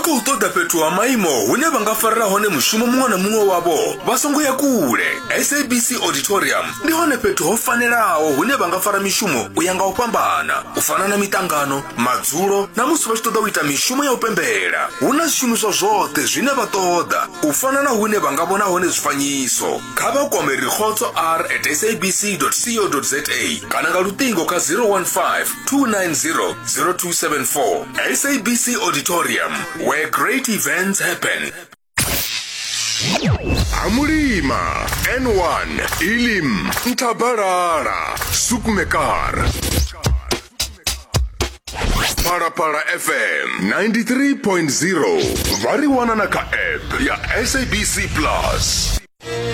khou ṱoḓa fhethu ha maimo hune vha nga farela hone mushumo muṅwe na muṅwe wavho vha songo ya kule. SABC Auditorium ndi hone fhethu ho fanelaho hune vha nga fara mishumo u ya nga u fhambana, u fana na mitangano, madzulo na musi vha tshi ṱoḓa u ita mishumo ya u pembela. Hu na zwishumiswa zwoṱhe zwine vha ṱoḓa, u fana na hune vha nga vhona hone zwifanyiso. Kha vha kwame Rikhotso r@sabc.co.za kana nga luṱingo kha 015 290 0274. SABC Auditorium, where great events happen. Amulima, N1, Ilim, Ntabarara, Sukmekar. Para FM 93.0. Variwana naka app ya SABC Plus.